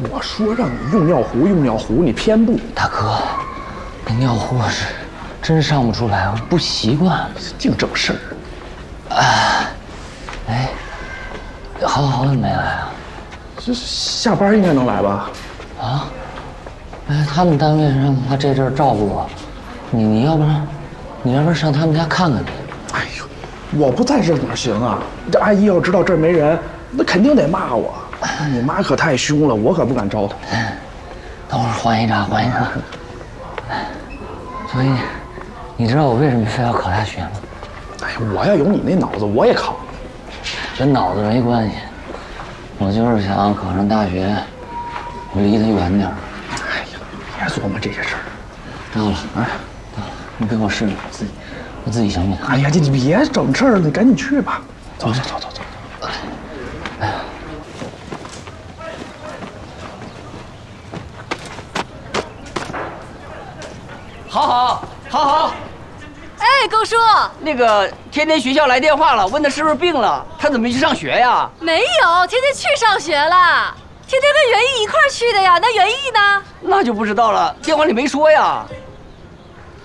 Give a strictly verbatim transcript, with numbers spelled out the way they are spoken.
我说让你用尿壶，用尿壶，你偏不。 大哥，那尿壶是真上不出来，我不习惯。 净整事儿。 啊，哎，好好怎么没来啊？ 这下班应该能来吧？ 啊？哎，他们单位让他这阵儿照顾我，你你要不然，你要不然上他们家看看去。 哎呦，我不在这哪行啊？这阿姨要知道这儿没人，那肯定得骂我。你妈可太凶了，我可不敢招她。 等会儿换一茬，换一茬。所以，你知道我为什么非要考大学吗？ 哎呀，我要有你那脑子，我也考。 跟脑子没关系，我就是想考上大学，我离他远点儿。 哎呀，别琢磨这些事儿。 到了，哎，到了，你给我试试，自己，我自己想不想？ 哎呀，你别整事儿了，你赶紧去吧。走走走走走。 哎呀。 好好好好， 哎，高叔， 那个天天学校来电话了，问他是不是病了，他怎么没去上学呀？ 没有，天天去上学了，天天跟袁毅一块儿去的呀。那袁毅呢？ 那就不知道了，电话里没说呀。